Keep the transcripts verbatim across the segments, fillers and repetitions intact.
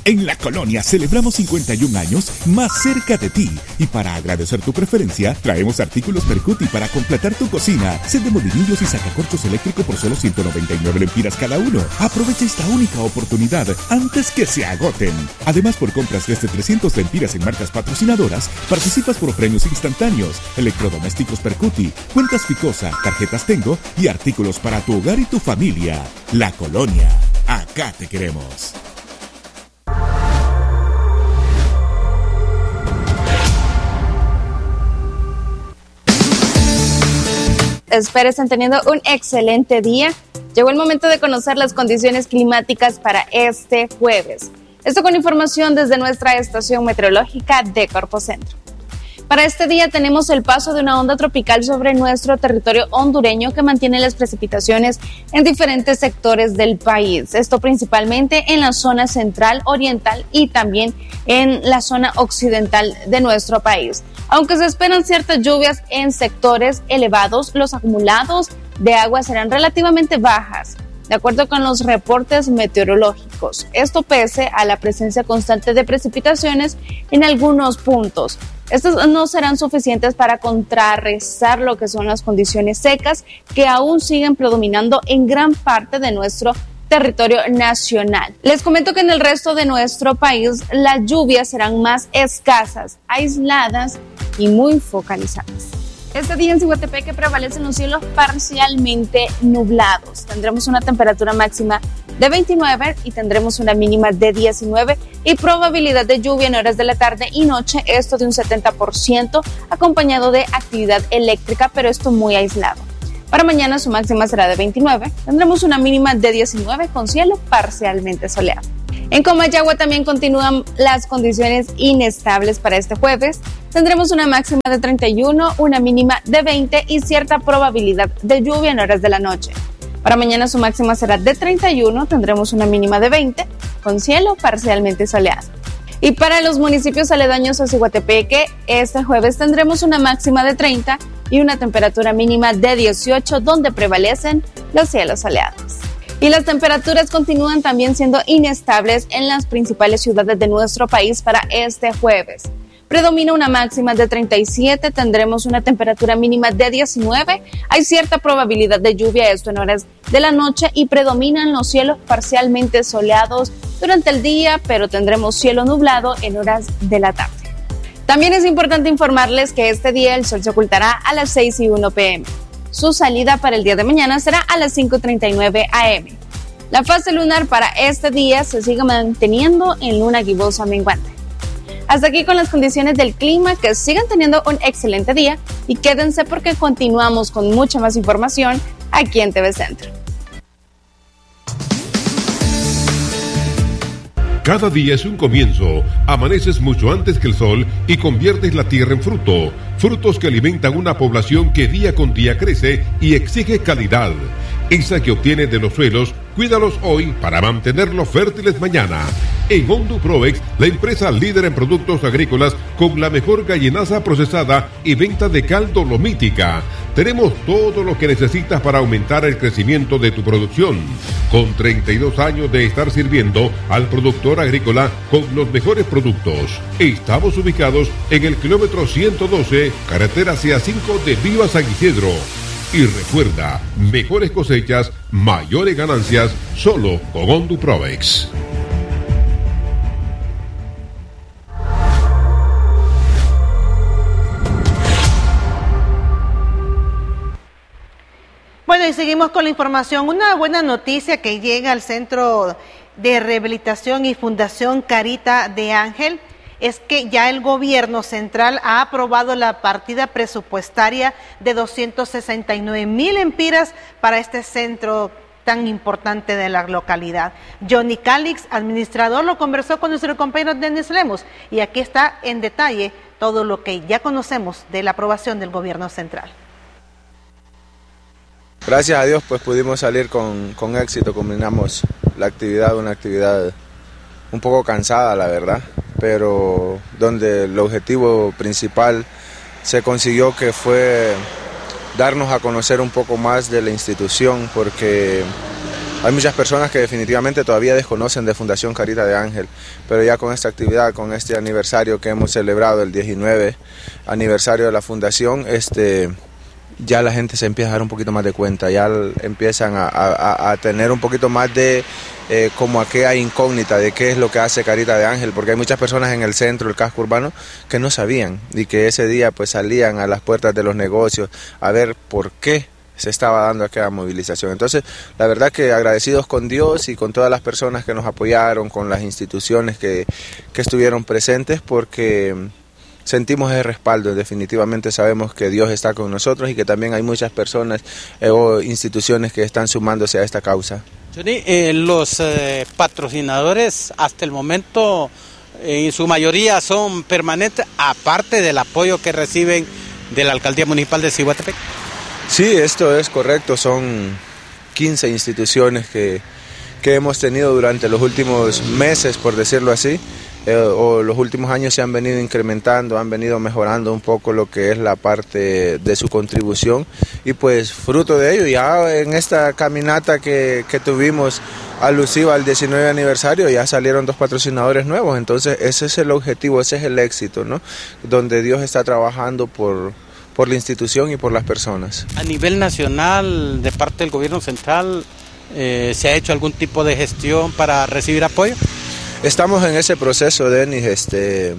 En La Colonia celebramos cincuenta y un años más cerca de ti. Y para agradecer tu preferencia, traemos artículos Mercuti para completar tu cocina. Set de molinillos y sacacorchos eléctrico por solo ciento noventa y nueve lempiras cada uno. Aprovecha esta única oportunidad antes que se agoten. Además, por compras desde trescientas lempiras en marcas patrocinadoras, participas por premios instantáneos, electrodomésticos Mercuti, cuentas Ficosa, tarjetas Tengo y artículos para tu hogar y tu familia. La Colonia, acá te queremos. Espero estén teniendo un excelente día. Llegó el momento de conocer las condiciones climáticas para este jueves. Esto con información desde nuestra estación meteorológica de Corpocentro. Para este día tenemos el paso de una onda tropical sobre nuestro territorio hondureño que mantiene las precipitaciones en diferentes sectores del país. Esto principalmente en la zona central, oriental y también en la zona occidental de nuestro país. Aunque se esperan ciertas lluvias en sectores elevados, los acumulados de agua serán relativamente bajas, de acuerdo con los reportes meteorológicos. Esto pese a la presencia constante de precipitaciones en algunos puntos. Estos no serán suficientes para contrarrestar lo que son las condiciones secas que aún siguen predominando en gran parte de nuestro territorio nacional. Les comento que en el resto de nuestro país las lluvias serán más escasas, aisladas y muy focalizadas. Este día en Ciguatepeque prevalecen los cielos parcialmente nublados. Tendremos una temperatura máxima de veintinueve y tendremos una mínima de diecinueve y probabilidad de lluvia en horas de la tarde y noche, esto de un setenta por ciento, acompañado de actividad eléctrica, pero esto muy aislado. Para mañana su máxima será de veintinueve, tendremos una mínima de diecinueve con cielo parcialmente soleado. En Comayagua también continúan las condiciones inestables para este jueves. Tendremos una máxima de treinta y uno, una mínima de veinte y cierta probabilidad de lluvia en horas de la noche. Para mañana su máxima será de treinta y uno, tendremos una mínima de veinte con cielo parcialmente soleado. Y para los municipios aledaños a Ciguatepeque, este jueves tendremos una máxima de treinta y una temperatura mínima de dieciocho, donde prevalecen los cielos soleados. Y las temperaturas continúan también siendo inestables en las principales ciudades de nuestro país para este jueves. Predomina una máxima de treinta y siete, tendremos una temperatura mínima de diecinueve, hay cierta probabilidad de lluvia, esto en horas de la noche, y predominan los cielos parcialmente soleados durante el día, pero tendremos cielo nublado en horas de la tarde. También es importante informarles que este día el sol se ocultará a las seis y uno pm. Su salida para el día de mañana será a las cinco treinta y nueve am. La fase lunar para este día se sigue manteniendo en luna gibosa menguante. Hasta aquí con las condiciones del clima, que sigan teniendo un excelente día y quédense porque continuamos con mucha más información aquí en T V Centro. Cada día es un comienzo. Amaneces mucho antes que el sol y conviertes la tierra en fruto. Frutos que alimentan una población que día con día crece y exige calidad. Esa que obtienes de los suelos, cuídalos hoy para mantenerlos fértiles mañana. En Honduprovex, la empresa líder en productos agrícolas con la mejor gallinaza procesada y venta de cal dolomítica. Tenemos todo lo que necesitas para aumentar el crecimiento de tu producción. Con treinta y dos años de estar sirviendo al productor agrícola con los mejores productos. Estamos ubicados en el kilómetro ciento doce, carretera C A cinco de Viva San Isidro. Y recuerda, mejores cosechas, mayores ganancias, solo con Honduprovex. Bueno, y seguimos con la información. Una buena noticia que llega al Centro de Rehabilitación y Fundación Carita de Ángel es que ya el gobierno central ha aprobado la partida presupuestaria de doscientos sesenta y nueve mil empiras para este centro tan importante de la localidad. Johnny Calix, administrador, lo conversó con nuestro compañero Denis Lemos y aquí está en detalle todo lo que ya conocemos de la aprobación del gobierno central. Gracias a Dios pues pudimos salir con, con éxito, combinamos la actividad, una actividad un poco cansada la verdad, pero donde el objetivo principal se consiguió, que fue darnos a conocer un poco más de la institución, porque Hay muchas personas que definitivamente todavía desconocen de Fundación Carita de Ángel, pero ya con esta actividad, con este aniversario que hemos celebrado, el diecinueve aniversario de la Fundación, este, ya la gente se empieza a dar un poquito más de cuenta, ya empiezan a, a, a tener un poquito más de eh, como aquella incógnita de qué es lo que hace Carita de Ángel, porque hay muchas personas en el centro, el casco urbano, que no sabían y que ese día pues salían a las puertas de los negocios a ver por qué se estaba dando aquella movilización. Entonces, la verdad que agradecidos con Dios y con todas las personas que nos apoyaron, con las instituciones que, que estuvieron presentes, porque sentimos ese respaldo. Definitivamente sabemos que Dios está con nosotros y que también hay muchas personas eh, o instituciones que están sumándose a esta causa. Johnny, eh, los eh, patrocinadores hasta el momento eh, en su mayoría son permanentes, aparte del apoyo que reciben de la Alcaldía Municipal de Ciguatepec. Sí, esto es correcto, son quince instituciones que, que hemos tenido durante los últimos meses, por decirlo así, eh, o los últimos años se han venido incrementando, han venido mejorando un poco lo que es la parte de su contribución y pues fruto de ello, ya en esta caminata que, que tuvimos alusiva al diecinueve aniversario ya salieron dos patrocinadores nuevos, entonces ese es el objetivo, ese es el éxito, ¿no? Donde Dios está trabajando por... por la institución y por las personas. A nivel nacional, de parte del gobierno central, eh, ¿se ha hecho algún tipo de gestión para recibir apoyo? Estamos en ese proceso, Denis. Este,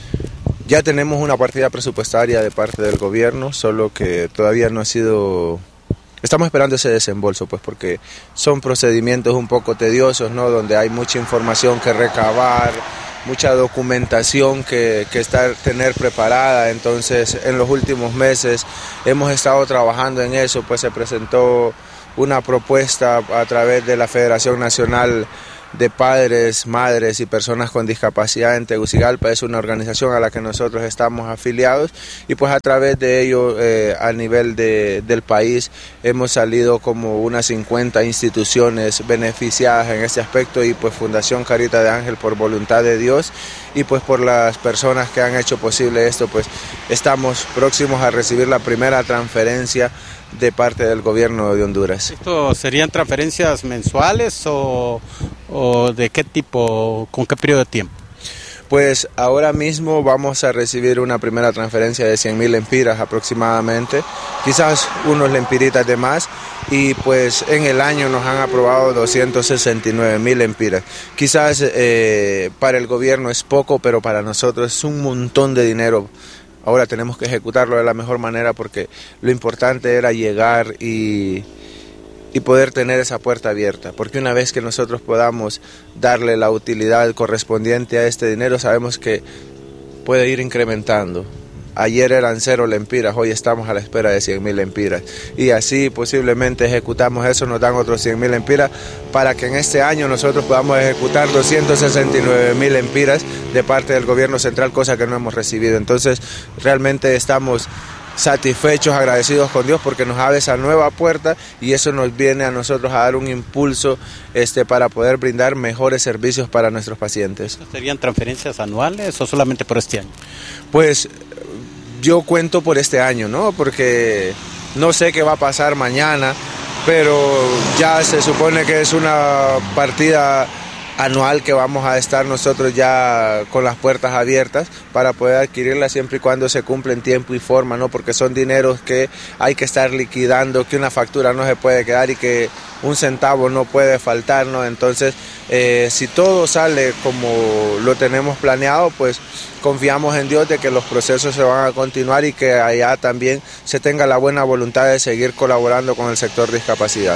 ya tenemos una partida presupuestaria de parte del gobierno, solo que todavía no ha sido... Estamos esperando ese desembolso, pues, porque son procedimientos un poco tediosos, ¿no? Donde hay mucha información que recabar, mucha documentación que, que estar, tener preparada. Entonces, en los últimos meses hemos estado trabajando en eso, pues se presentó una propuesta a través de la Federación Nacional de Padres, Madres y Personas con Discapacidad en Tegucigalpa. Es una organización a la que nosotros estamos afiliados y pues a través de ello eh, a nivel de, del país hemos salido como unas cincuenta instituciones beneficiadas en este aspecto y pues Fundación Carita de Ángel, por voluntad de Dios y pues por las personas que han hecho posible esto, pues estamos próximos a recibir la primera transferencia de parte del gobierno de Honduras. ¿Esto serían transferencias mensuales o, o de qué tipo, con qué periodo de tiempo? Pues ahora mismo vamos a recibir una primera transferencia de cien mil lempiras aproximadamente, quizás unos lempiritas de más, y pues en el año nos han aprobado doscientos sesenta y nueve mil lempiras. Quizás eh, para el gobierno es poco, pero para nosotros es un montón de dinero. Ahora tenemos que ejecutarlo de la mejor manera porque lo importante era llegar y, y poder tener esa puerta abierta, porque una vez que nosotros podamos darle la utilidad correspondiente a este dinero, sabemos que puede ir incrementando. Ayer eran cero lempiras, hoy estamos a la espera de cien mil lempiras y así posiblemente ejecutamos eso, nos dan otros cien mil lempiras para que en este año nosotros podamos ejecutar doscientos sesenta y nueve mil lempiras de parte del gobierno central, cosa que no hemos recibido. Entonces realmente estamos satisfechos, agradecidos con Dios porque nos abre esa nueva puerta y eso nos viene a nosotros a dar un impulso este, para poder brindar mejores servicios para nuestros pacientes. ¿Serían transferencias anuales o solamente por este año? Pues yo cuento por este año, ¿no? Porque no sé qué va a pasar mañana, pero ya se supone que es una partida anual que vamos a estar nosotros ya con las puertas abiertas para poder adquirirla siempre y cuando se cumpla en tiempo y forma, ¿no? Porque son dineros que hay que estar liquidando, que una factura no se puede quedar y que un centavo no puede faltar, ¿no? Entonces, eh, si todo sale como lo tenemos planeado, pues confiamos en Dios de que los procesos se van a continuar y que allá también se tenga la buena voluntad de seguir colaborando con el sector de discapacidad.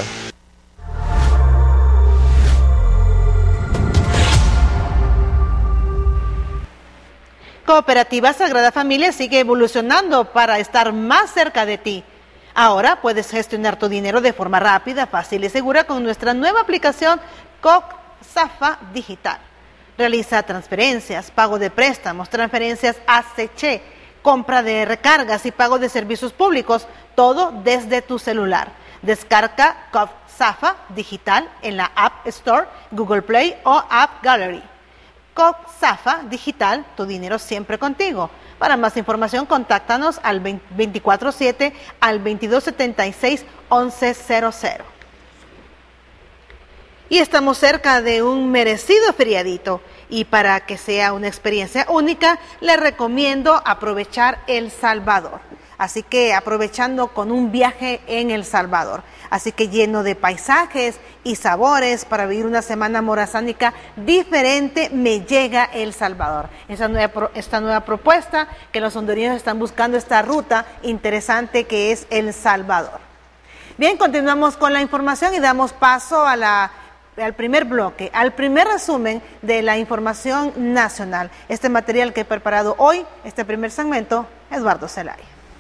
Cooperativa Sagrada Familia sigue evolucionando para estar más cerca de ti. Ahora puedes gestionar tu dinero de forma rápida, fácil y segura con nuestra nueva aplicación COP-SAFA Digital. Realiza transferencias, pago de préstamos, transferencias A C H, compra de recargas y pago de servicios públicos, todo desde tu celular. Descarga COP-SAFA Digital en la App Store, Google Play o App Gallery. COP-SAFA Digital, tu dinero siempre contigo. Para más información, contáctanos al veinticuatro siete al veintidós setenta y seis once cero cero. Y estamos cerca de un merecido feriadito. Y para que sea una experiencia única, les recomiendo aprovechar El Salvador. Así que aprovechando con un viaje en El Salvador. Así que lleno de paisajes y sabores para vivir una semana morazánica diferente, me llega El Salvador. Esta nueva, esta nueva propuesta que los hondureños están buscando, esta ruta interesante que es El Salvador. Bien, continuamos con la información y damos paso a la... al primer bloque, al primer resumen de la información nacional. Este material que he preparado hoy, este primer segmento, Eduardo Zelaya.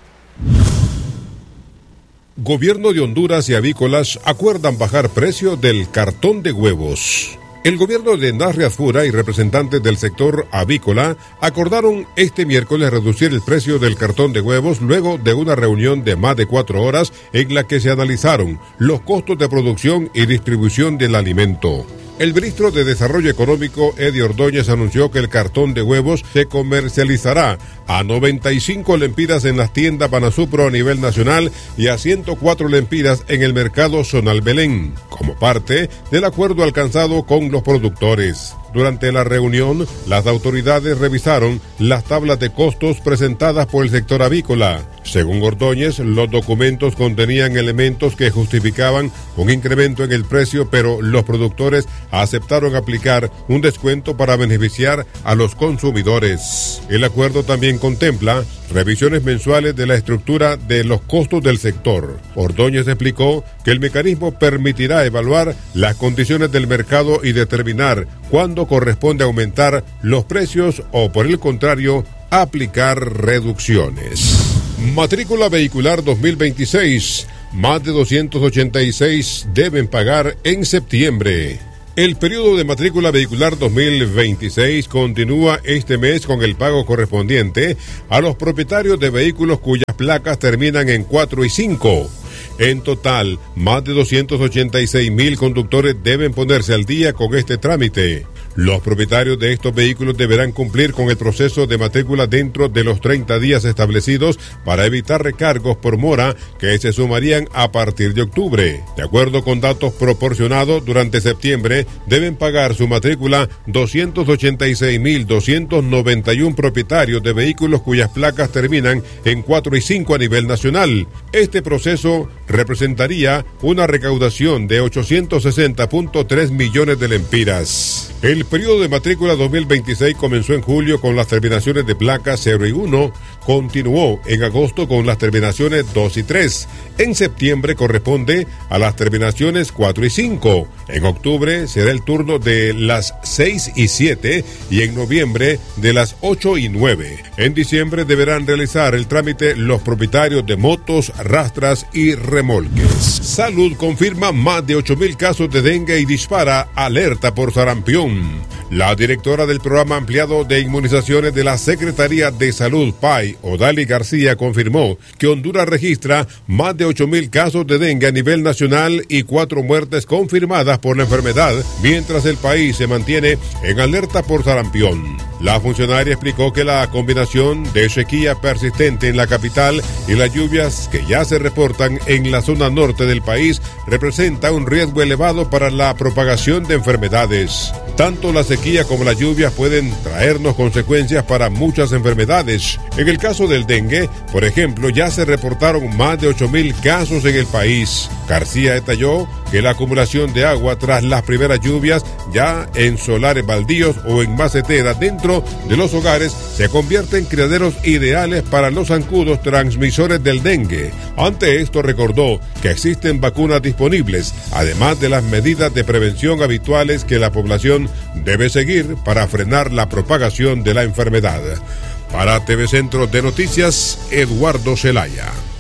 Gobierno de Honduras y avícolas acuerdan bajar precio del cartón de huevos. El gobierno de Nasri Asfura y representantes del sector avícola acordaron este miércoles reducir el precio del cartón de huevos luego de una reunión de más de cuatro horas en la que se analizaron los costos de producción y distribución del alimento. El ministro de Desarrollo Económico, Eddie Ordóñez, anunció que el cartón de huevos se comercializará a noventa y cinco lempiras en las tiendas Banasupro a nivel nacional y a ciento cuatro lempiras en el mercado Zonal Belén, como parte del acuerdo alcanzado con los productores. Durante la reunión, las autoridades revisaron las tablas de costos presentadas por el sector avícola. Según Ordóñez, los documentos contenían elementos que justificaban un incremento en el precio, pero los productores aceptaron aplicar un descuento para beneficiar a los consumidores. El acuerdo también contempla revisiones mensuales de la estructura de los costos del sector. Ordóñez explicó que el mecanismo permitirá evaluar las condiciones del mercado y determinar cuándo corresponde aumentar los precios o, por el contrario, aplicar reducciones. Matrícula vehicular dos mil veintiséis. Más de doscientos ochenta y seis deben pagar en septiembre. El periodo de matrícula vehicular dos mil veintiséis continúa este mes con el pago correspondiente a los propietarios de vehículos cuyas placas terminan en cuatro y cinco. En total, más de doscientos ochenta y seis mil conductores deben ponerse al día con este trámite. Los propietarios de estos vehículos deberán cumplir con el proceso de matrícula dentro de los treinta días establecidos para evitar recargos por mora que se sumarían a partir de octubre. De acuerdo con datos proporcionados, durante septiembre deben pagar su matrícula doscientos ochenta y seis mil doscientos noventa y uno propietarios de vehículos cuyas placas terminan en cuatro y cinco a nivel nacional. Este proceso representaría una recaudación de ochocientos sesenta punto tres millones de lempiras. El periodo de matrícula dos mil veintiséis comenzó en julio con las terminaciones de placas cero y uno, continuó en agosto con las terminaciones dos y tres, en septiembre corresponde a las terminaciones cuatro y cinco, en octubre será el turno de las seis y siete y en noviembre de las ocho y nueve. En diciembre deberán realizar el trámite los propietarios de motos, rastras y remolques. Salud confirma más de ocho mil casos de dengue y dispara alerta por sarampión. La directora del programa ampliado de inmunizaciones de la Secretaría de Salud, P A I, Odali García, confirmó que Honduras registra más de ocho mil casos de dengue a nivel nacional y cuatro muertes confirmadas por la enfermedad, mientras el país se mantiene en alerta por sarampión. La funcionaria explicó que la combinación de sequía persistente en la capital y las lluvias que ya se reportan en la zona norte del país representa un riesgo elevado para la propagación de enfermedades. Tanto la sequía como las lluvias pueden traernos consecuencias para muchas enfermedades. En el caso del dengue, por ejemplo, ya se reportaron más de ocho mil casos en el país. García detalló que la acumulación de agua tras las primeras lluvias, ya en solares baldíos o en maceteras dentro de los hogares, se convierte en criaderos ideales para los zancudos transmisores del dengue. Ante esto recordó que existen vacunas disponibles, además de las medidas de prevención habituales que la población debe seguir para frenar la propagación de la enfermedad. Para T V Centro de Noticias, Eduardo Zelaya.